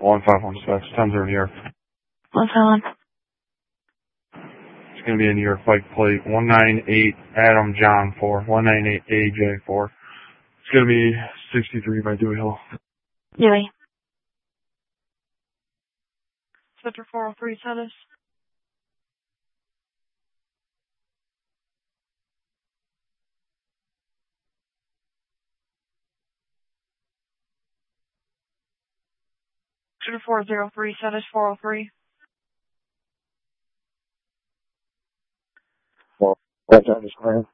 1516, 10-0 New York. 151. It's going to be a New York Pike plate, 198 Adam John 4, 198 AJ 4. It's going to be 63 by Dewey Hill. Dewey. Sector 403 status. Sector 403 status 403. Well, what time is clear?